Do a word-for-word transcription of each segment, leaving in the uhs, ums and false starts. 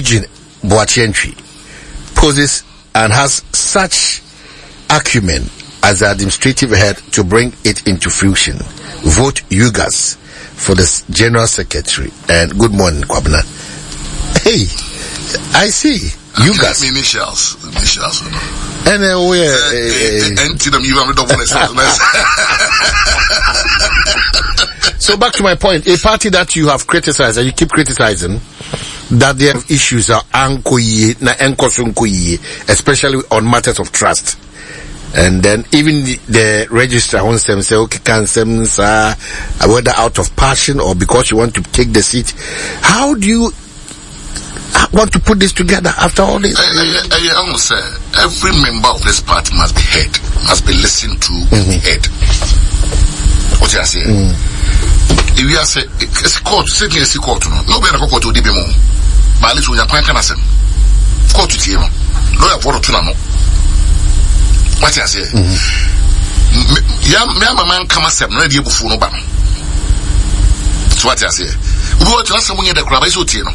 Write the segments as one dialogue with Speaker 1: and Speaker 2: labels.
Speaker 1: Eugene Boachientry poses and has such acumen as the administrative head to bring it into fruition. Vote Yugas for the General Secretary. And good morning, Kwabena. Hey, I see. Yugas.
Speaker 2: Initials. Initials.
Speaker 1: And uh, where? So back to my point. A party that you have criticized and you keep criticizing, that they have issues are especially on matters of trust. And then even the, the registrar wants them say, okay, can some, uh, whether out of passion or because you want to take the seat. How do you want to put this together after all this?
Speaker 2: I, I, I, I almost say every member of this party must be heard, must be listened to, mm-hmm. heard. What you are saying? Mm. If you are saying, it's court, sitting in a court, no better court to D B M O. But at least when you're playing canasem, court to T M O. Lawyer for Tunano. What you are saying? Yeah, my man come as a ready before no ban. So what you are saying? We want to ask someone in the crowd, I saw Tino.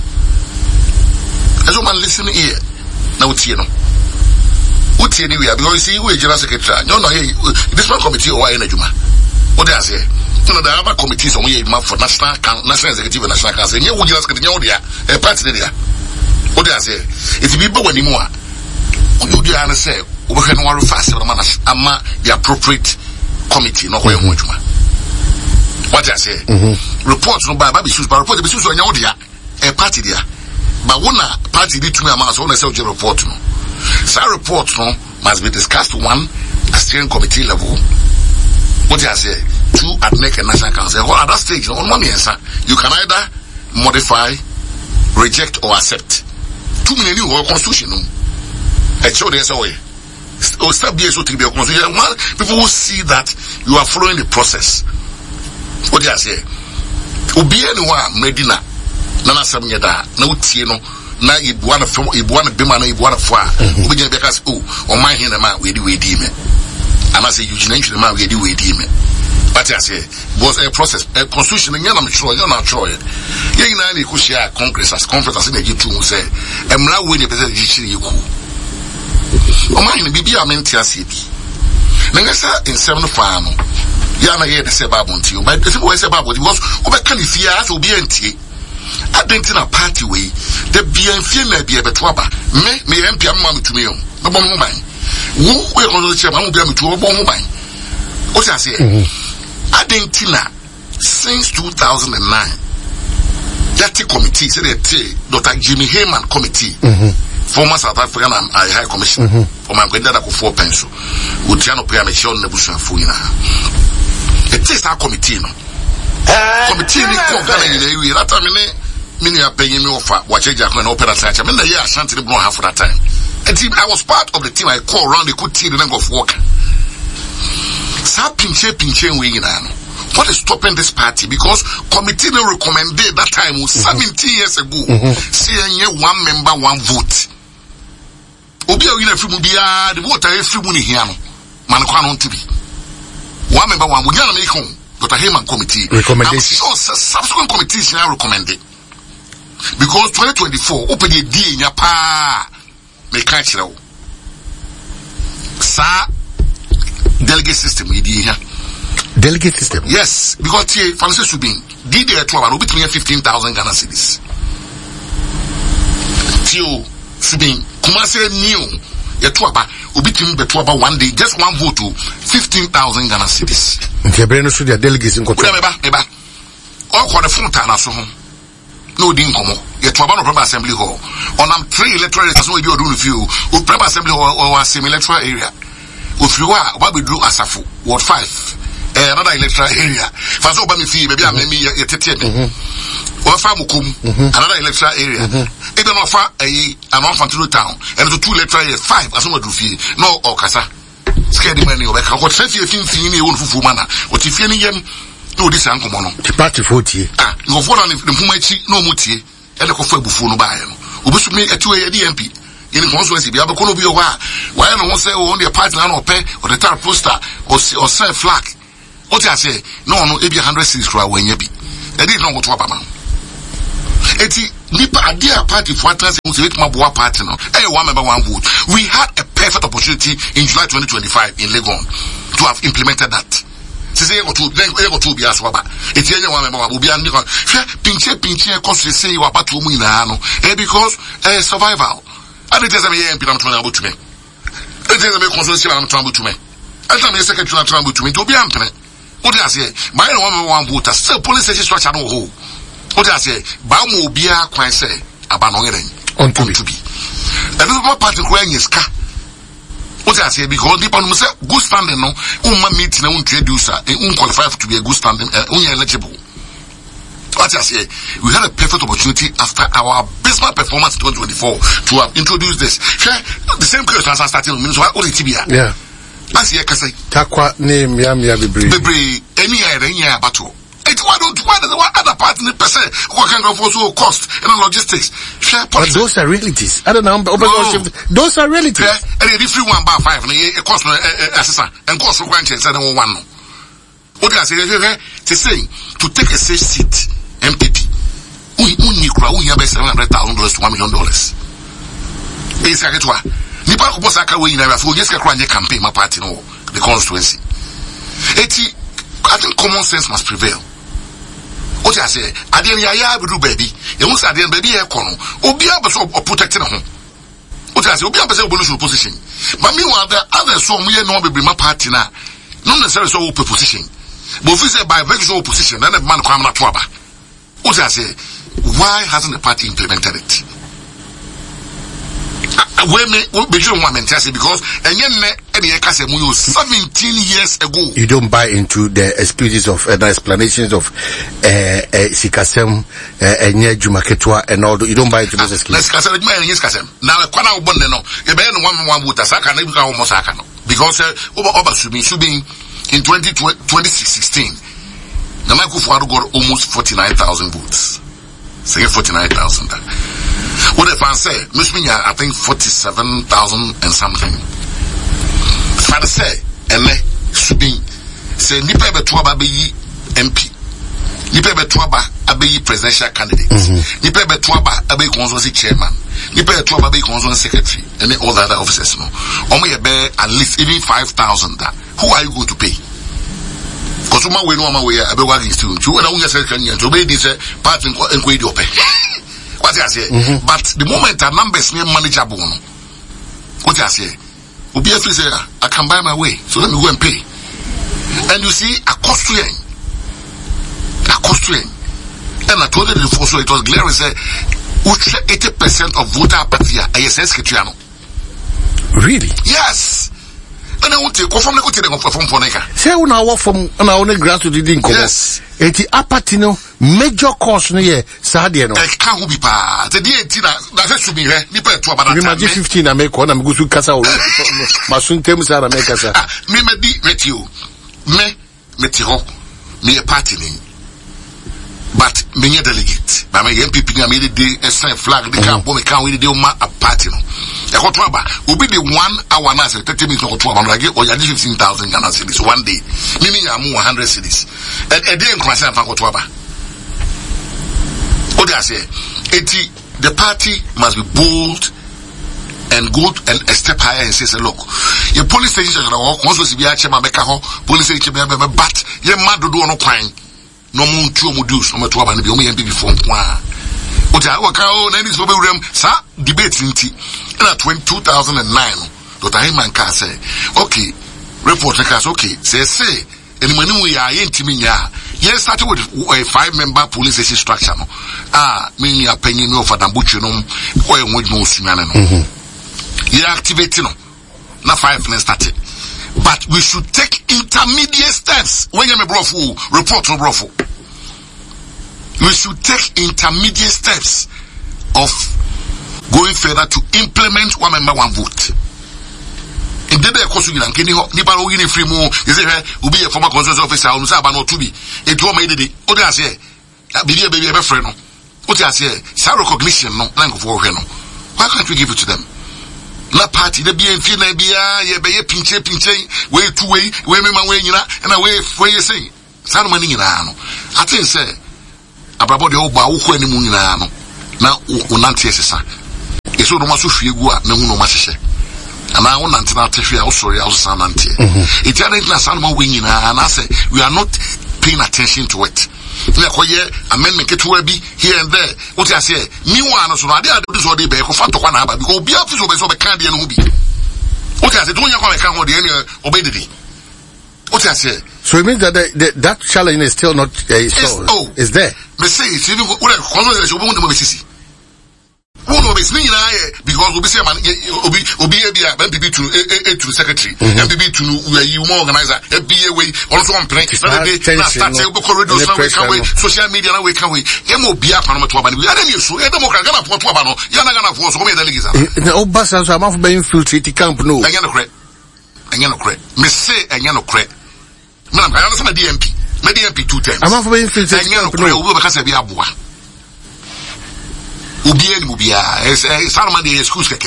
Speaker 2: As a man listening here, now Tino. What anywhere, because you see, we're General Secretary. No, no, this one committee or I energy. What they say? You know, the other committees on here for national national executive and national council. You would just get the audio, a party there. What they say? It's people anymore. You do understand? We can worry fast on the appropriate committee, not where you want. What I say? Reports no by baby shoes, but report the shoes on your audio, a party there. But one party did to me, I'm also on a self report. So reports no must be discussed one at steering committee level. What I say? Two at neck and national council. Or at that stage, on one answer, you can either modify, reject, or accept. Two million new constitution. I show this away. Or stop being so to be a constitution. Well, people will see that you are following the process. What I say? Ubi anyone, Medina, Nana Samyada, no Tino, na Ibuana, Ibuana Bimana, Ibuana Fa, Ubi because, oh, or my hand, man, we do we deem it. And I say, you change the man, we do we deem it. But I say, was a process, a constitution, and you're not sure, you're not sure. You know, you could share Congress as conference as in the G two say, and now we need to say, you cool. Oh, my, the B B, I mean, T S C B. Nangasa in seven farm, Yana here the Sebab on you, but the way Sebab was, over Califia, will be empty. I didn't in a party way, the B and Fiona be a betwaba, me, me, M P M to me, no more mine. Who will on the chairman will be able to a bomb mine. What I say? Argentina since two thousand nine. That committee, said that Doctor Jimmy Heyman committee, mm-hmm. former South African uh, High Commission, mm-hmm. for my granddad for four pencil, would Tiano Pia Michelle Nebuchadnezzar Fuina. It is our committee, no? Committee, we call Ghana in the area. That time, many are paying me offer, watch a jackman opera such. I mean, the year I shan't have half for that time. And I was part of the team I call around the good team, the name of work. Pinche pinche what is stopping this party? Because committee no recommended that time was mm-hmm. seventeen years ago. Mm-hmm. Saying one member, one vote. Obi a win free mubia the vote are free money here no. Man kwa to be. One member, one would not make home. Doctor Heyman committee. Recommendation. I'm sure subsequent committees now recommended. Because twenty twenty-four open the D in your pa me catch you. Sa delegate system we did here.
Speaker 1: Delegate system?
Speaker 2: Yes, because here Francis Subin did there twelve and between fifteen thousand Ghana cedis. Tio Subin Kumase new yet twaba between the twaba one day, just one vote to fifteen thousand Ghana cedis.
Speaker 1: Okay, Breno should their delegates in control.
Speaker 2: Eba, eba. All for the fountain as home. No ding como. Yet twaba no Prema Assembly Hall. On am three electoral as we do with you. Or Prema Assembly Hall or semi electoral area. If you are what we do as a full Ward five, another electoral area. Faso Bami fee, maybe I'm maybe a tete. Or Famukum, another electoral area. Even offer a an orphan to the town, and the two electoral areas, five as soon as you fee. No, or Casa. Scared money or back. What says you think you own for Mana? What if any yam do this uncle Mono?
Speaker 1: The party forty.
Speaker 2: Ah, you go for on the Pumachi, no muti, and a coffee before no buy. Ubus me a two A D M P. In constituency, be able to be a while. Why don't say only a partner or pay or the tar poster or or sell flag? What I say, no, no, maybe a hundred cities crowd when you be. That is not what Wabama. Eti, nipa adia party for trans who say my boy party no eh one member one vote. We had a perfect opportunity in July twenty twenty-five in Legon to have implemented that. Say go to then go to be as waba. It's any one member will be and pinche pinche cause say you about to mu ina no eh because eh survival. And it is a me M P am trying to me. It is a me consultation am trying to me. And I'm a secretary trying to me to be ampere. What do I say? My one one vote still police station structure no hold. What do I say? Ba mo bia kwan say abanongere on to be. And this party kwan yeska. What I say because people say good standing no umma meet na introduce un qualify to be a good standing un eligible. What I say we had a perfect opportunity after our abysmal performance in twenty twenty-four to have introduced this. The same question as starting means what the T B A. Yeah. As you can say
Speaker 1: takwa name ya ya bebre.
Speaker 2: Bebre any area battle. It why don't why the other part in percent what can go for so cost and logistics.
Speaker 1: But those are realities. I don't know. Oh. Those are realities.
Speaker 2: Yeah, and if you one bar five, it cost me assistant and cost for one chance and one. What I say to say to take a safe seat M P P. We only crowd we have seven hundred thousand dollars to one million dollars. It's like it was. Nipa Kubosaka we never for just a campaign my party no the constituency. Eighty I think common sense must prevail. What I say, I didn't ya do baby. You must have baby air corner. Obia was protecting home. What I say, Obia was a position. But meanwhile, the other so we no be my party now. Not necessarily so open position. But if we say by very so position, then a man come na trouble. What I say, why hasn't the party implemented it? We may be doing one mentality because and yet seventeen years ago.
Speaker 1: You don't buy into the excuses of uh, the explanations of uh, uh, Sikasem, and uh, Jumaketwa, and all. You don't buy into those excuses.
Speaker 2: Now, a corner of Bonno, a bear one one with a Saka, almost Sakano. Because over over should be in twenty sixteen, the Michael Fuado got almost forty-nine thousand votes. Say forty-nine thousand. What if I say, Miss Minya, I think forty-seven thousand and something. Father say, and me, Subin, say, Nipa Betuaba be M P. Nipa Betuaba be presidential candidate. Nipa Betuaba be consultancy chairman. Nipa Betuaba be consultancy secretary. And all the other officers, no. Only a bear at least even five thousand. Who are you going to pay? Because my way, no, my way, I be working still. You and I will say, can you obey this part and go to pay? What I say, mm-hmm. But the moment our numbers near manageable, what I say, will be a say, I can buy my way, so let me go and pay. And you see, a cost to a cost to and I told you before, so it was glaring, say, eighty percent of voter apathy, I S S Kitriano.
Speaker 1: Really?
Speaker 2: Yes. And I want to go from the Cotina from Foneka.
Speaker 1: Say, when I walk from on our grassroots, didn't come.
Speaker 2: Yes.
Speaker 1: Eti apatino major cause no ye sadia no.
Speaker 2: E can be pa. The D eighteen na se be here. Ni pa to abada.
Speaker 1: Me maji fifteen na make na me go su kasa o. Masuntem sa na make kasa.
Speaker 2: Me me di meti o. Me meti ho. Me a party ni. But me nye delegate. Ba me M P P na me dey a sign flag the camp me can we dey o ma a party no. E ko to aba. Obi dey one hour na say thirty minutes ko to aba no like o ya fifteen thousand Ghana cedis one day. Me me am one hundred cedis. And a day in Christian Fankotwaba. What do I say? eighty, the party must be bold and good and a step higher and say, look, your police station are all once be a chairman, police station, but your mother do no crime. No moon, two modules, no matter what, and be only M P before. What I work out, and this will be room, sir, debates in tea. And at two thousand nine, Doctor Heyman can say, okay, reporter can say, okay, say, say, and when we are intimate, yes, started with a five member police station structure. No? Ah, meaning a penny no for the butcher, no, or with no Simano. You activate, no, not five minutes started. But we should take intermediate steps. When you're a brothel, report to brothel. We should take intermediate steps of going further to implement one member, one vote. In the day, of course, you can nipa no win free mo. You say, "Will be a former consultant officer." I will say, "But not to be." It will make the. What do I say? Baby, baby, baby, friend. No. What do I say? Some recognition, no. Language for no. Why can't we give it to them? Na party, the B N F, na B A, ye be ye pinche pinche, way two way, way me man way you know, and away way you say. Some money you know. I think say, abrabo de oba uko ni mu nyina no. na unantie sesa eso no maso hwiegu a na hu no mahyehe ana unantie na tehwe a usori a usan nantie it ain't na san ma we nyina na say we are not paying attention to it. We are koye amendment ketuwa bi here and there. What I say, me one so na dey do so dey be ko fa to kwa na ba because obi afi so be so be kan dey no bi. What I say, don't you come kan ho dey any obey. What I say.
Speaker 1: So it means that the, the, that challenge is still not uh, solved. Oh, is there?
Speaker 2: Me say it's even what I consider obi won dey sisi. Who know be singing because obi say man obi obi e bia M P P to e to secretary M P P to you more organizer e be way also on plan na dey na start e go radio so we can we social media na we can we e mo bia pa no to aba ni ya dem yesu e democrat Ghana for to aba no ya na Ghana for so me delegate
Speaker 1: na obasa so amafo be infiltrate camp no
Speaker 2: anya no kre anya no kre me say anya no kre me na ka ya so na D M P me D M P two times
Speaker 1: amafo be infiltrate
Speaker 2: anya no kre obi be ka say bia aboa Ubi and Mubia, as Salman de excuse keke.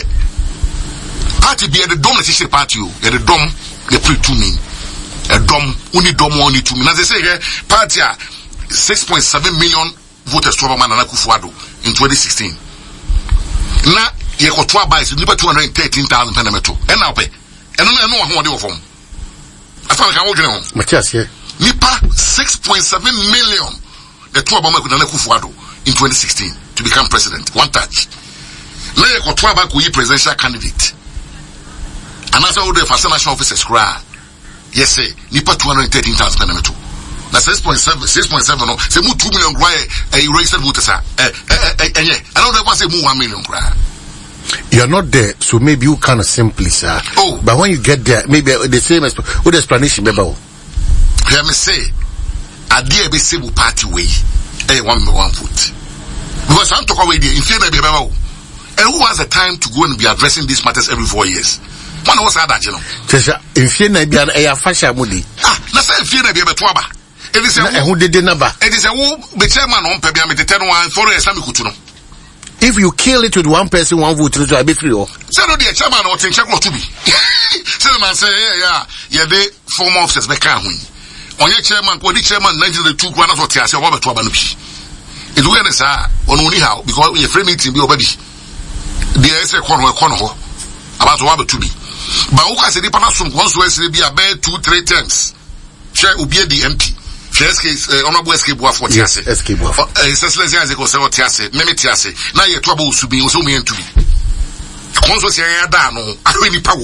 Speaker 2: Party be the dom the party, the dom, the pre to me. A dom, only dom only to me. As they say here, party six point seven million voters to man and Akufuado in twenty sixteen. Now, you got two buys, you two hundred thirteen thousand penemeto. And now pay. And I know what they were from. I found I want
Speaker 1: Matthias here.
Speaker 2: Nipa six point seven million. The two of them could Akufuado in twenty sixteen. To become president, one touch. Now you got twelve back with presidential candidate. And as I would have for national officers cry. Yes, say, Nipa two hundred thirteen thousand penemeto. That's six point seven, six point seven, no, say move two million cry, a registered voters, eh, eh, eh, eh, I don't ever say move one million cry.
Speaker 1: You're not there, so maybe you kind of simply, sir.
Speaker 2: Oh.
Speaker 1: But when you get there, maybe the same as, what explanation, maybe?
Speaker 2: Hear me say, I dare be civil party way, eh, one, one foot. Because I'm talking away there, in fear that be about. And who has the time to go and be addressing these matters every four years? One was that, you know.
Speaker 1: In fear that be a fashion moody.
Speaker 2: Ah, let's say in fear that be a twaba. It is a
Speaker 1: who did the number.
Speaker 2: It is a who be chairman on Pebia with the ten one for a Islamic Kutuno.
Speaker 1: If you kill it with one person, one vote, to be three or.
Speaker 2: So no, the chairman or ten check to be. So the man say, yeah, yeah, yeah, they form officers, they can't win. On your chairman, what the chairman, ninety two grand or Tias, or what to it's when it's on only how because we are free meeting be baby. The S A corner corner about to have to be. But who can say the panasum once we say be a bed two, three times. Share will be the M P. Share escape honorable escape war for Tiase.
Speaker 1: Escape war.
Speaker 2: It's as let's say go say what Tiase, meme Tiase. Now you're trouble to be so me to be. Once we say ya down no, I really power.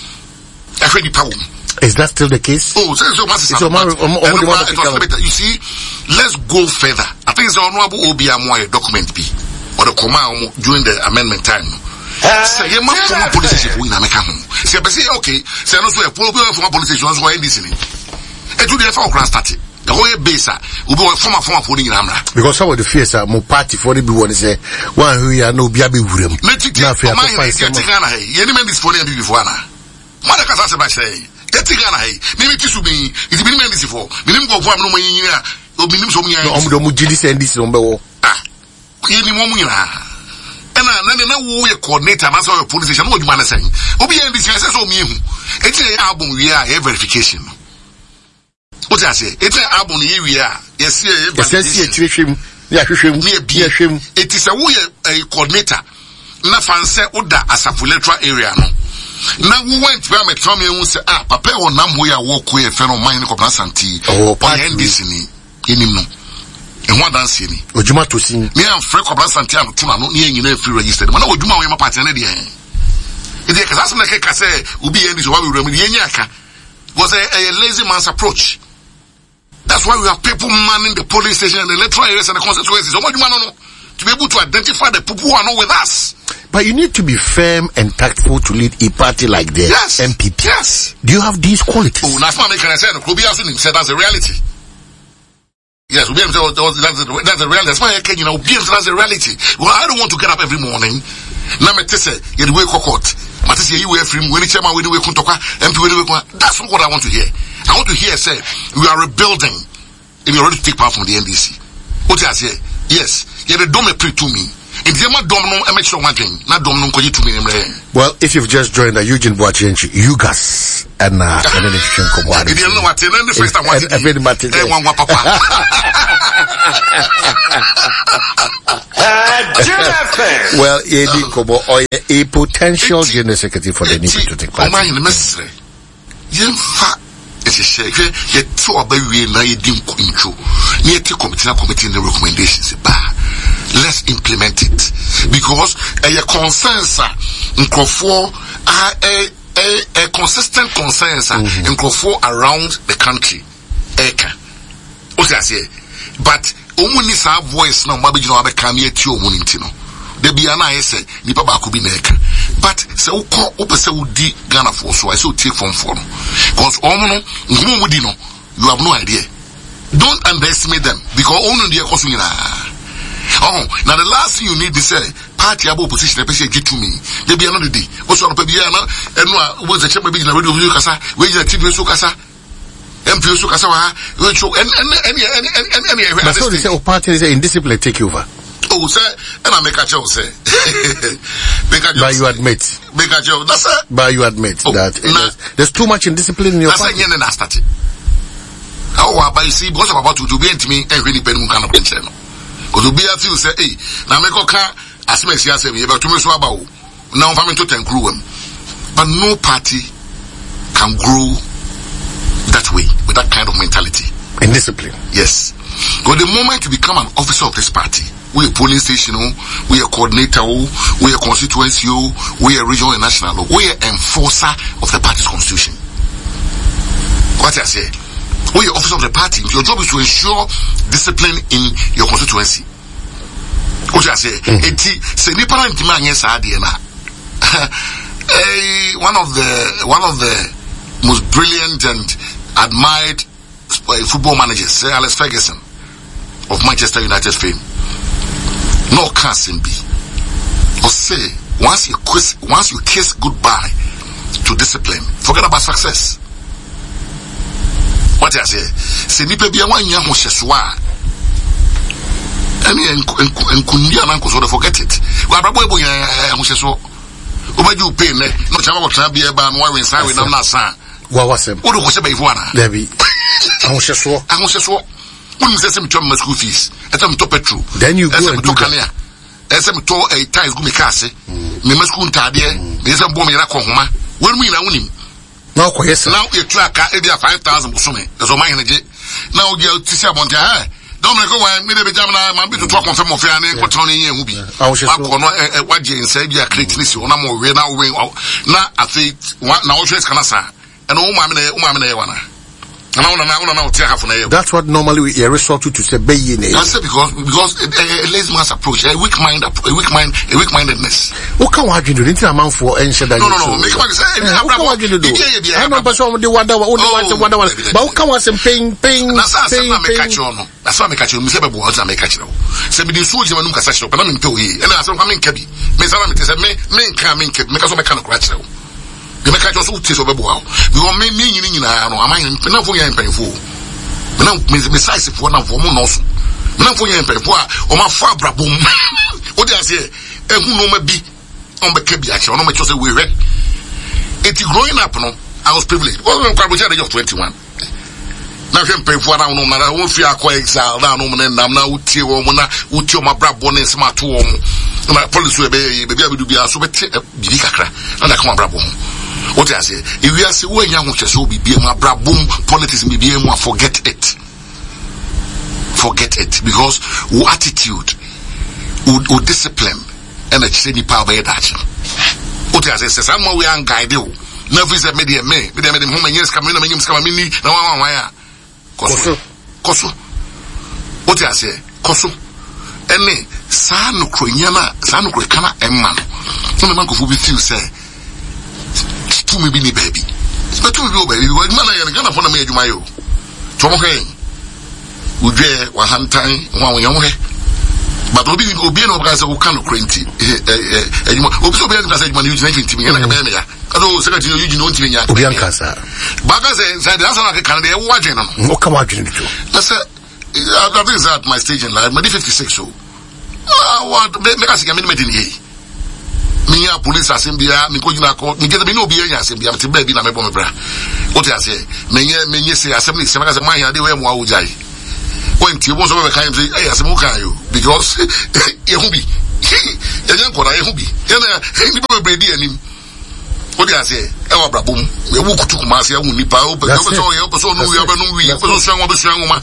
Speaker 2: I really power.
Speaker 1: Is that still the case?
Speaker 2: Oh, so, so, so, so,
Speaker 1: um, um, um, um,
Speaker 2: you see, let's go further. I think it's honorable O B M Y document B or the command during the amendment time. Say, you must form a police station in America. Say, okay, say, no, so a police station is why this is it. And to the F O class started. The whole base will be a former former for in Amra. Because
Speaker 1: some of the fears are more party for the one is a one who are no Biabi William.
Speaker 2: Let's take a man, any man is for them before. What I can say. Ghana hey maybe this will be it's been many before minim go for am no manyinya obinim so munya
Speaker 1: no omo gidi send this number wo
Speaker 2: ah yeni mo munya na na na wo ye coordinator na so police station no djuma na sen obi en this say so mi ehu eti e album wi a verification what I say eti album ye wi a yes ye
Speaker 1: yes ye twehwem ya hwehwem ya hwehwem
Speaker 2: eti say wo ye coordinator na fanse oda asafo electoral area no. Now we went to me tell me who say ah papa o nam ho ya walk we fe no man ko plan santi
Speaker 1: oh
Speaker 2: N D C ni enim no e ho dance ni
Speaker 1: ojuma to sin
Speaker 2: me am free ko plan santi am to na no ne nyina free registered man ojuma we ma party na de eh e dey cause asem na ke ka say obi N D C wa we remi ye nya aka was a, a lazy man's approach. That's why we have people manning the polling station and the electoral areas and the constituencies so ojuma no no to be able to identify the people who are not with us.
Speaker 1: But you need to be firm and tactful to lead a party like the
Speaker 2: yes.
Speaker 1: M P P.
Speaker 2: Yes.
Speaker 1: Do you have these qualities?
Speaker 2: Oh, that's what I say. Kobe Asunim said that's a reality. Yes, that's a, that's a reality. That's why I can, you know, that's a reality. Well, I don't want to get up every morning. Now, me tell you, you wake up hot. I tell you, you wake from when you chairman when you wake up, M P when you wake. That's not what I want to hear. I want to hear say we are rebuilding. If you're ready to take part from the N D C, what I say, yes, you're the dome pre to me. It's a domino, I make sure one thing, not domino, because you to me.
Speaker 1: Well, if you've just joined the Eugene Boachenchi, Yugas, and uh, and then it's Chinko.
Speaker 2: If you know what, then the first time I want to do, one papa.
Speaker 1: Well, Eddie Kobo, or a potential general secretary for the new patriotic party.
Speaker 2: Oh, my mystery. You fat. It's a shake. Yet, two of the way now you didn't intro. Near to committee, committee the recommendations. Let's implement it because a consensus in for a a a consistent consensus in for around the country. Eka. What I say, but only some voice now. Maybe you know about come here to Munintino. There be an I say nipa ba could be neka. But so call up a Saudi Ghana for so I so take from for because omono no you have no idea. Don't underestimate them because only they are causing oh, now the last thing you need is say party abo opposition person get to me. There be another day. What's on paper na and no was the chairman be na radio you kasa, we the T V so kasa. M P so kasa wa we show and and and and and and
Speaker 1: but so they say party is indiscipline take over.
Speaker 2: Oh, sir, and I make a joke, say.
Speaker 1: But you admit.
Speaker 2: Make a joke, that's it.
Speaker 1: But you admit
Speaker 2: oh,
Speaker 1: that nah. there's, there's too much indiscipline in your
Speaker 2: that's
Speaker 1: party.
Speaker 2: That's again, and I started. Oh, but you see, because I'm about to be into me, and really pen kind of pension. Because to be a few say, hey, now make a car, as much as I say, about two minutes about now I'm to ten crew. But no party can grow that way, with that kind of mentality.
Speaker 1: And discipline.
Speaker 2: Yes. Because the moment you become an officer of this party, we a polling station, we a coordinator, we a constituency, we a regional and national, we a enforcer of the party's constitution. What I say? We are officer of the party. Your job is to ensure discipline in your constituency. What I say? Eti se ni para ntima anye sa ade na. Eh, one of the one of the most brilliant and admired football managers, Sir Alex Ferguson of Manchester United fame. No can't be. Or say once you kiss once you kiss goodbye to discipline, forget about success. What I say? Se nipa bia wan nya ho hyeswa. Ani enkunia na nkoso de forget it. Wa brabo ebo nya ho hyeso. Obaju pay ne no chama bo tran bia ba no wa wensa we nam na san.
Speaker 1: Wa wasem.
Speaker 2: Odo ko se ba ifu ana.
Speaker 1: Debi. Ho hyeso.
Speaker 2: Ho hyeso. When you say me to my school fees, I tell me to petrol.
Speaker 1: Then you go and do
Speaker 2: that. I say me to a ties go me case. Me my school tadie. Me say bomb me na kohoma. When we na unim.
Speaker 1: Now ko yes.
Speaker 2: Now you track e dey five thousand busumi. That's all my energy. Now you tisi abonja ha. Don't make go when me dey be jam na man be to talk confirm of ya na ko ton yen hu bi. Ma ko no e waje nsa bia create ni si ona mo we na we na afi na wo hwes kana sa. And o ma me na o ma me na ye wana.
Speaker 1: That's what normally we resort to to say bayine.
Speaker 2: That's because because a, a lazy man's approach, a weak mind, a weak mind, a weak mindedness.
Speaker 1: What can we do? Didn't a man for ensure that?
Speaker 2: No, no, no. Make a say.
Speaker 1: What can we do? I know, but some the wonder, only one, wonder one. But what can we say? Ping, ping,
Speaker 2: That's why
Speaker 1: ping,
Speaker 2: I make catch on. That's why I make catch on. Me say be boy, I make catch on. Say me the soldier man nunca catch on. But I'm in tow here. And I say I'm in kebi. Me say I'm in say me me can me kebi. Me cause me can catch on. The make catch on so taste over boy. Because me me ni ni na no. Am I in penalty for you in penalty? Now, me size for now for no. Now for you in Pepua, or my father boom. What do I say? And who know me be on the Kebi action? No, me just say we read. It's growing up, no. I was privileged. Well, I'm quite age of twenty-one. Now, I'm paying for now, no matter who fear quite exile, now, no man, I'm now with you, with you, my brother, born in smart home. My police will be, maybe I will be a super bigakra, and I come brabo. What I say, if we are say, when young so be my brabo, politics may be more forget it. Forget it, because who attitude, who discipline, and a shady power by that. What I say, says, I'm we are guided. Never is a media me, with them in home and yes, come in and come in, no one wire. Koso, Koso. What I say, Koso. Any Sanu Kronyana, Sanu Krokana, and man. Some man could be few say, to me, baby. But to you, baby, what man I am gonna follow me, Jumayo. Tomoke, would you one hand time, one young way? But Obi Obi no guys who can cranty. Eh, you Obi Obi has said, "Man, you need to me." And I come here. Although secretary, you don't even know. Obi
Speaker 1: Ankasa.
Speaker 2: Baga said, "That's not a Canada watching."
Speaker 1: What come watching it?
Speaker 2: That's it. I think it's at my stage in life. I'm fifty-six, so I want make us get me here. Me a police assembia, me go you na court, me get me no be here assembia, me baby na me bomb bra. What I say? Me me say assembly, say my man here dey we mo awujai. When you want to kind say, hey, assembly can you? Because you be. You don't go there, you be. You know, any people be there ni. What I say? Ewa bra boom. We walk to Kumasi, we nipa. We so you so no we have no we. We so strong, we strong man.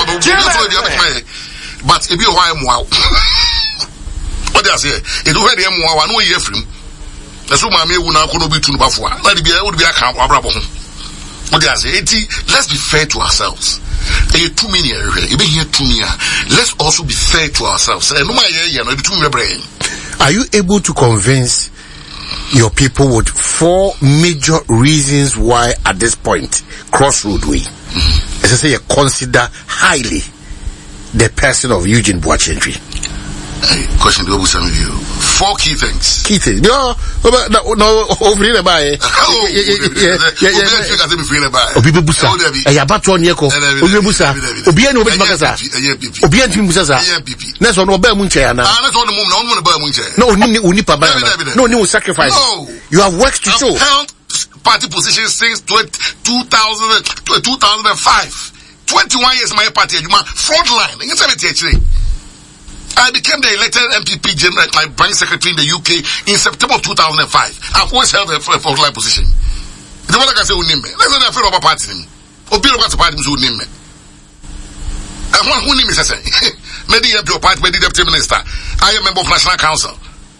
Speaker 2: But if you why mo what I say, it do ready mo wa no hear from. Na so ma me wu na ko no bi tu no bafo a. Na de bia wo de bia kan abrabo ho. What I say, let's be fair to ourselves. E too many area. E be here too many. Let's also be fair to ourselves. E no ma ye ye no be too many brain.
Speaker 1: Are you able to convince your people with four major reasons why at this point crossroad way mm-hmm. as I say you consider highly the person of Eugene Boakye-Njie?
Speaker 2: Hey, question to some of you. Four key things.
Speaker 1: Key things. No, no, no. Over here, by. Oh, yeah, yeah, yeah, yeah. Obi busa. Eh, about one year ko. Obi busa. Obi enu obi makasa. Obi enu busa. Next one, obi munche ana.
Speaker 2: Ah, next one, mum, no one obi munche.
Speaker 1: No, ni uni pa ba na. No, ni will sacrifice.
Speaker 2: No,
Speaker 1: you have works to show.
Speaker 2: Held party position since two thousand, two thousand five. Twenty-one years my party. You man front line. You tell me actually. I became the elected M P P general, my bank secretary in the U K in September of two thousand five. I've always held a front line position. The one I can say, let's say I'm afraid of a party. Or be about the party, who name me. And one who name is a say, maybe you have your party, maybe deputy minister. I am a member of National Council.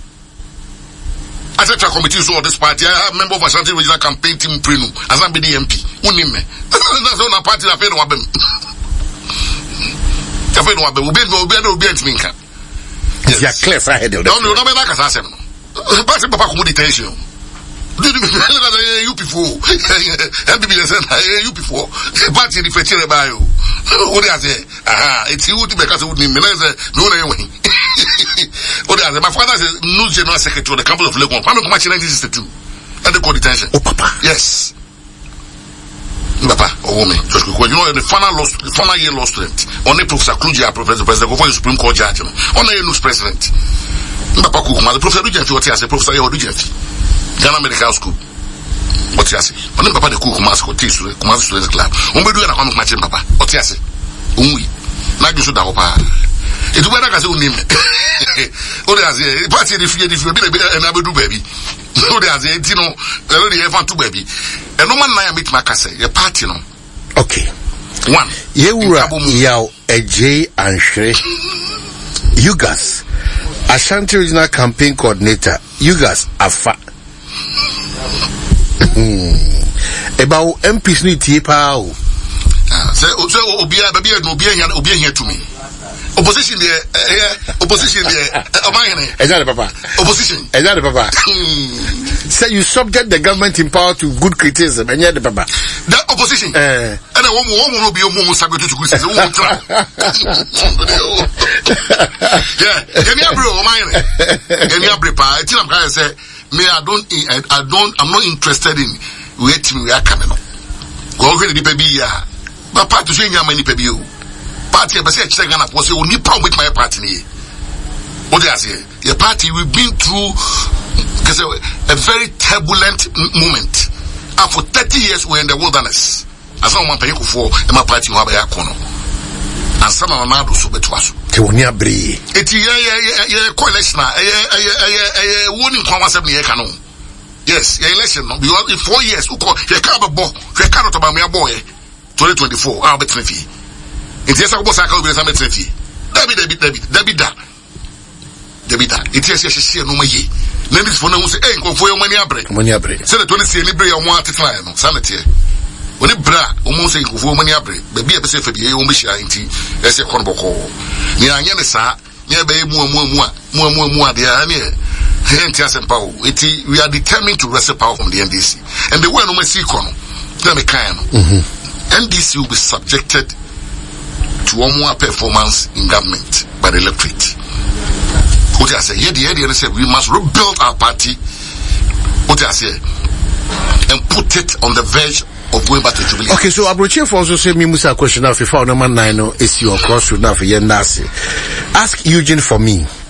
Speaker 2: I said to a committee of this party, I am a member of Ashanti Regional Campaign Team Prenu, as I'm the M P. Who name me? That's not a party that I feel about them. I feel about them. We'll be able to be able to
Speaker 1: yes. You are clear for head.
Speaker 2: No, no, no, no, no, no. But Papa come detention. You before. M P P said, you before. But you refer to about you. What do I say? Aha, it's you to make us with me. No, no, way. What do I say? My father is new general secretary of the campus of Legon. I'm not much in nineteen sixty-two. And they call detention.
Speaker 1: Oh, Papa.
Speaker 2: Yes. Papa, oh me, just because you know the final law, the final year law student. Only Professor Kluja, Professor President, before the Supreme Court judge. Only a news president. Papa Kukuma, the Professor Dujenfi, what he has a Professor Dujenfi, Ghana Medical School. What he has. Only Papa the Kukuma School, Kumasi Students Club. When we do an economic matching, Papa, what he has. Umi, not you should have Papa. It's whether I say name. What he has a party if you if you be a Nabu baby. So they are saying, you know, already have two baby. And no man I meet my case, a party, no.
Speaker 1: Okay.
Speaker 2: One.
Speaker 1: You were Yao, a J and Shre. You guys, Ashanti Regional Campaign Coordinator. You guys are fat. About M Ps need to pay.
Speaker 2: So, so, Obia, baby, no be here to me. Opposition there, uh, opposition there, uh,
Speaker 1: exactly, Papa.
Speaker 2: Opposition.
Speaker 1: Exactly, Papa. So you subject the government in power to good criticism, and yet the Papa.
Speaker 2: The opposition. Uh, and I won't will be a moment subject to criticism. Yeah, can you bro, mine? Can you bro? I think I'm going to say, me, I don't, I, I don't, I'm not interested in waiting. We are coming up. Go over the baby, yeah. But part to say, how many baby you. Party, but say check Ghana for say only problem with my party. What do I say? Your party, we've been through a very turbulent moment. And for thirty years we're in the wilderness. As long as I'm paying for my party, you have a corner. And some of them are so better.
Speaker 1: Teonia Bri.
Speaker 2: It's a yeah, coalition. A warning concept near canon. Yes, your election. Because in four years, you can't have a boy, you cannot about me a boy. twenty twenty-four, I'll be twenty. It's just a boss I call me some twenty. David, David, David, David, David, it's just a share no more ye. Then this for no say, hey, go for your money abre. Money abre. So the twenty see libre on one to fly no sanity. When it bra, almost say go for money abre. Baby, I say for the own mission into as a conboko. Near Yanesa, near bay more, more, more, more, more, more, they are near. Power. We are determined to wrestle power from the N D C. And the way no see corner, let me kind. N D C will be subjected to one more performance in government by the electorate. What I say, here the idea is we must rebuild our party. What I say, and put it on the verge of going back to Jubilee. Okay, so Abroche for also say me Musa question now if you found number nine is your crossroad now for your nasi. Ask Eugene for me.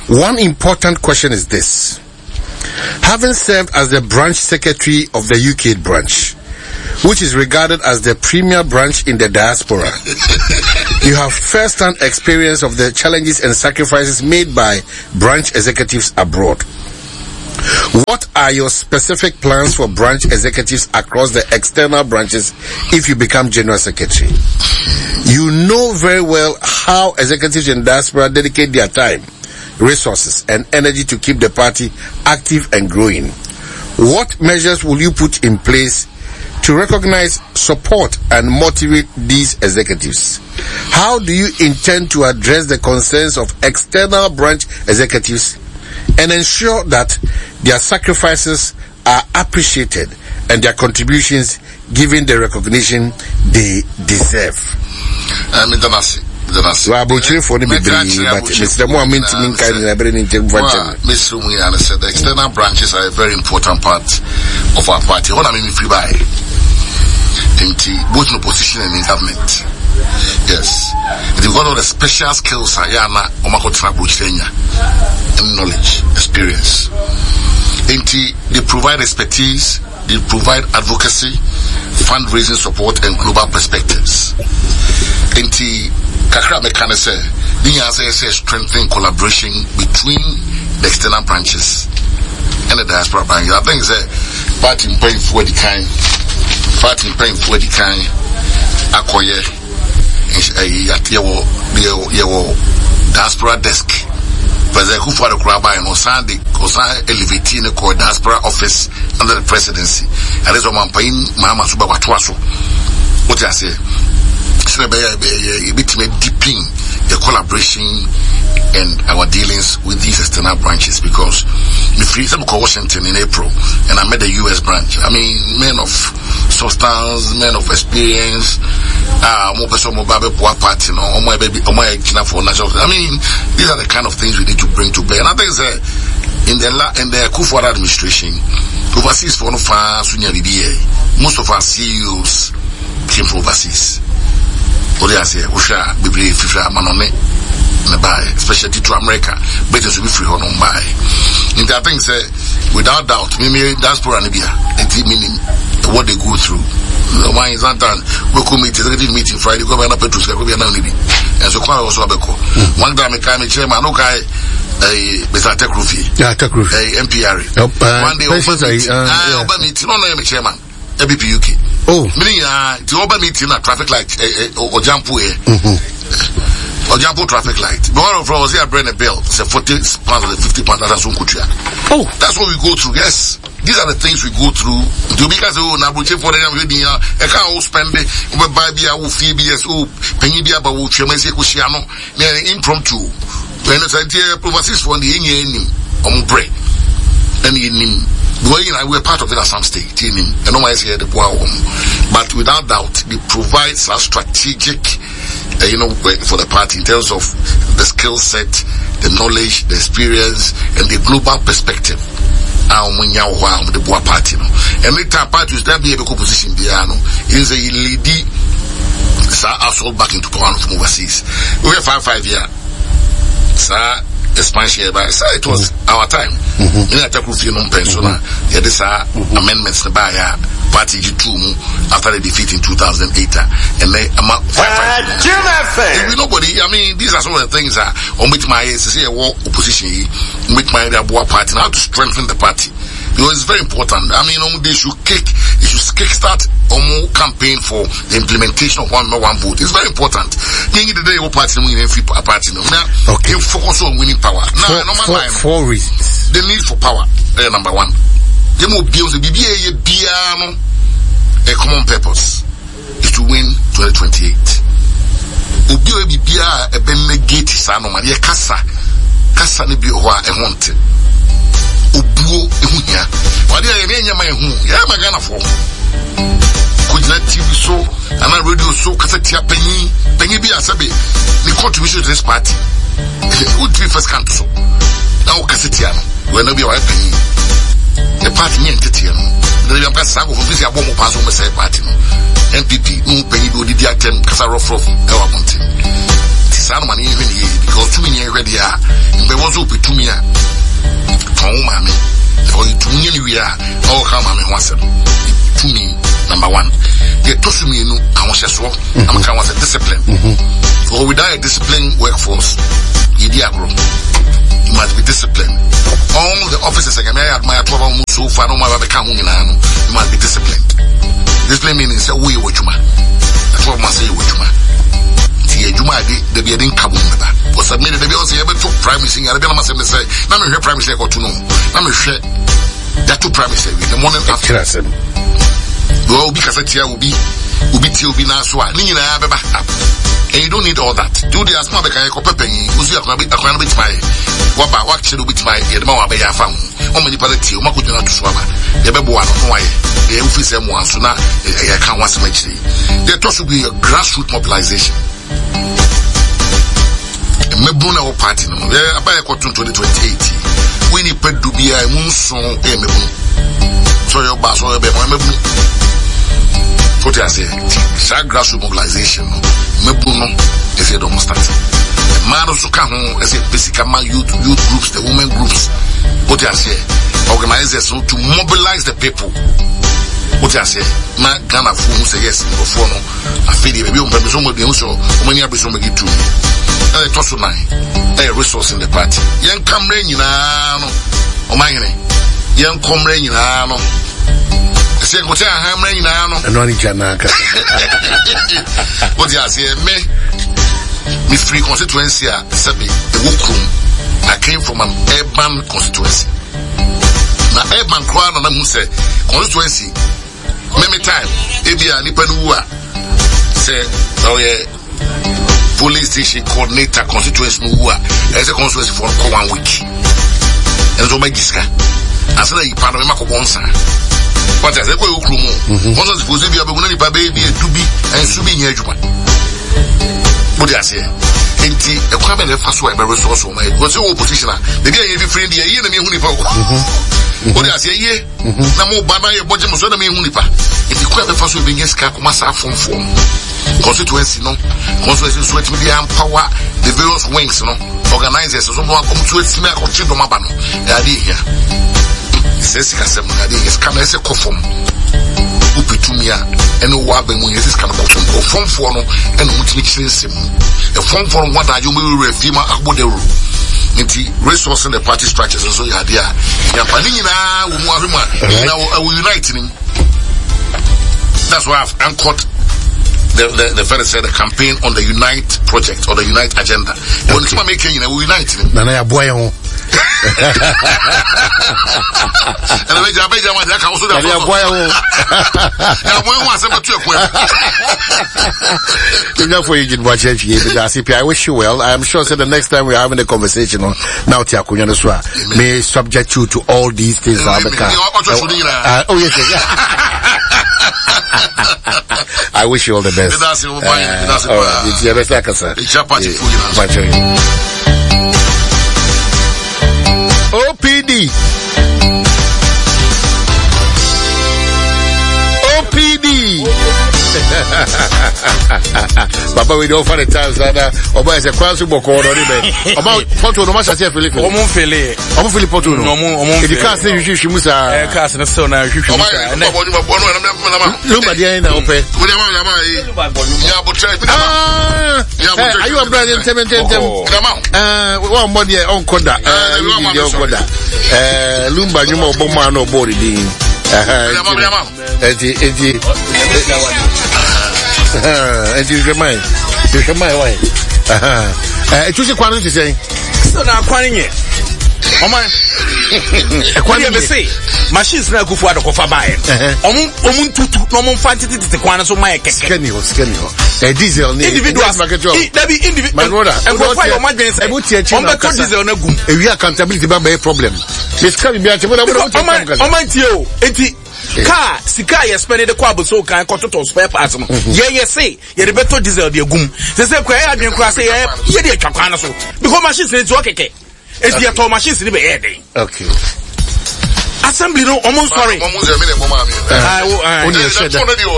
Speaker 1: One important question is this. Having served as the branch secretary of the U K branch, which is regarded as the premier branch in the diaspora, you have first-hand experience of the challenges and sacrifices made by branch executives abroad. What are your specific plans for branch executives across the external branches if you become general secretary? You know very well how executives in diaspora dedicate their time, resources, and energy to keep the party active and growing. What measures will you put in place to recognize, support, and motivate these executives? How do you intend to address the concerns of external branch executives and ensure that their sacrifices are appreciated and their contributions given the recognition they deserve?
Speaker 2: Um,
Speaker 1: Well, I'm going for the but Mister Mohammed Timin Kain and Aberdeen
Speaker 2: Mister Muyan said the external branches are a very important part of our party. What I mean, free by both in opposition and in government. Yes, they've got all the special skills Ayana Omakotra Buchenya and knowledge, experience. They provide expertise, they provide advocacy, fundraising support, and global perspectives. Kakra Mekane say, the strengthening collaboration between the external branches and the diaspora branch. I think that party paying for the kind, party paying for the kind, Akoye, at your diaspora desk. President Kufuor Kraba and Osandi, Osandi elevating the core diaspora office under the presidency. And there's a man paying Mama Suba Watwaso. What I say? A bit deepening the collaboration and our dealings with these external branches, because the free some call Washington in April and I met the U S branch. I mean, men of substance, men of experience, uh, more person more baby poor party, no, or my baby, or my for national. I mean, these are the kind of things we need to bring to bear. And I think that in the in the Kufuor administration, overseas for no far most of our C E Os came from overseas. What do I say? Usha, Bibli, Fifra, Manone, Nabai, especially to America, better to be free on by. In that thing, say, without doubt, maybe diaspora Libya, it's meaning what they go through. The one is not done. We could meet, executive meeting Friday, go to Petrus, go be an only. And so, quite also a beco. One time, I came chairman, okay, a Mister Tekrufi, a M P R. One day, I open meeting, no, I'm a chairman. A B P U K.
Speaker 1: Oh,
Speaker 2: meaning, uh, the open meeting at traffic light, or Jampu, or Jampu traffic light. The one of us here, bring a bill, it's a forty pounds or fifty pounds, that's Oh, that's what we go through, yes. These are the things we go through. To because, oh, Nabuche for them, I can't spend it, over Bibia, who Phoebus, who Penibia, but who Chemese Cusiano, impromptu. When it's a dear overseas for the Indian, on break. And in him. Well, you know, we're part of it at some stage, in him, and always here the poor home. But without doubt, it provides a strategic, uh, you know, for the party in terms of the skill set, the knowledge, the experience, and the global perspective. And when you're with the poor party, no, and later parties that be a position, piano is a lady, sir, assault back into power from overseas. We have five five years, sir. Expansion by so it was mm-hmm. our time. Mm-hmm. In a Takufi non pensioner, there is amendments by a party G two after the defeat in two thousand eight. And they um, five, five, nobody, I mean, these are some of the things that on which my say a war opposition, which my party, how to strengthen the party. Because it's very important. I mean, um, they should kick, they should kickstart a more campaign for the implementation of one one vote. It's very important. The day your party winning free party now. Okay. Focus on winning power. Now, no
Speaker 1: four, four reasons.
Speaker 2: The need for power. Uh, number one. The more bills, the B B A, a common purpose is to win twenty twenty-eight. Ubio B B A, a ben negate sano maria kasa. Kasa ni bi owa e honte. Ubuo ehunya wade ya yenye ma ehu ya magana fo kujina T V so ana radio so kasa tia panyi panyi bi asabe the contribution to this party would be first count so now kasa tia no we no be wa panyi the party ni entity no the yam kasa go for bisi abo mo pass mo say party no N P P no panyi bi odidi atem kasa rough rough e wa monte San money even here because too many already are. There was open to me. Oh, mammy. Or to me, we are all come and once to me. Number one, they told me, no, I want to show I'm kind of discipline. For without a disciplined workforce, you must be disciplined. All the officers, I admire twelve months so far, no matter the count, you must be disciplined. Discipline means a way what you man. twelve months say what you man. See, you might be the being kabum. Was submitted the bills, you ever took primacy, and I must say, now I'm here primacy or to know. I'm a share that two primacy with the morning after. Well, because I will be, will be till be now, so I need a backup. And you don't need all that. Do the asthma, the kind of pepping, who's your bit my what about what should with my Edmond Abbey I found. How many palette, Makuna to Swaba, the Babu, why the officer wants to not, I can't once much. There should be a grassroots mobilization. Mebuna or party, no, I buy a cotton to the twenty eighty. We need pet to be a moon song, a mebu. So your bass or a mebu. What I say, shark grassroots mobilization, mebuno, if you don't start. Man also come home as a basic youth, youth groups, the women groups. What I say, organizers to mobilize the people. What I say, man, Ghana fool say yes, before no, I feel it, maybe on purpose, so many are some get to me. And a toss of nine, a resource in the party. Young come rain, you know, oh my name, young come rain, you know. Say, what I'm rain, you know, and only Janaka. What I say, me, me free constituency, Sabi, the Wokum. I came from an urban constituency. Now, urban crowd, and I'm say, constituency. Many time, Ebia Nipanua say, oh yeah, police station coordinator constituency Nua as a constituency for one week. And so my giska. I said, you part of Mako Bonsa. But as a go Krumo, one of the supposed to be a baby to be and Subi Yajuma. What do I say? Enti e kwa be le faso e be resource o mai go se opposition a the dey e friend dey e na me hu nipa o o dey ase ye na mo ba na ye boje mo so na me hu nipa enti kwa be faso be nge ska kuma sa fonfom constituency no constituency so it be empower the various wings no organizers so no come to it me akọchi do maba no ya dey here se sika sem na dey ska na se kofom upitumia eno wa ba mu yesis kan kofom kofomfo no eno mutimi chinsem e fomfo no wada you me refima agbodero nti resource in the party structures so you had there ya pani nyina wo mu ahema na we unite nim. That's why I've anchored the the the fellow said the campaign on the Unite project or the Unite agenda. When it's making you know we unite nim na na ya boy ho and I just I want that also that boy ho ya boy ho asem to ekwe
Speaker 1: enough for you did watch it because I wish you well. I am sure that the next time we're having a conversation on now Tiakunya no so may subject you to all these things uh, uh, oh yes, yes. I wish you all the best. Uh, all right, it's your best, sir. O P D. O P D. Papa, we don't find the times that Oba is a cross book or about Porto, no matter if you live. Omo Fili. Omo Fili Porto. No, Omo. If you can't say you should move a cast and a stone, you should move. Look at the end of it. Are you a brother? Uh, one body on Koda. Uh, Lumba, you know, Bomano body. Eti eti eti remind you remind why eh etu se kwanu se say so na kwanu nye o man e kwanu me say machines na kufu adokofa bae omu omu tutu no mo fanti titi kwanu so mai keke skeni ho skeni ho e diesel ni individuals that be individual my brother e go fire o man say e buti echi na ka diesel na gum e wi accountability ba be problem this can be ati boda boda o man tie o enti car sika ye spend the kwabo so kan kototo spare parts no ye ye say ye de beto diesel de gum se se kwa ye adwen kra say ye ye de atwa kwan so because machines dey to keke esi ye to machines ni be ye dey okay as
Speaker 3: assembly no almost sorry.
Speaker 2: Ah,
Speaker 1: only a shed.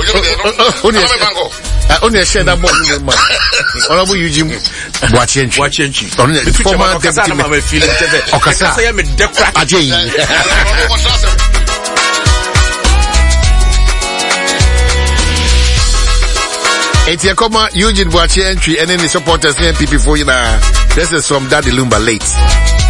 Speaker 1: Only a shed about Honorable Eugene Boachenchi.
Speaker 3: Boachenchi.
Speaker 1: Only the former deputy Okasa. Ajay. It's a comma Eugene Boachenchi and then the supporters N P P for you now. This is from Daddy Lumba late.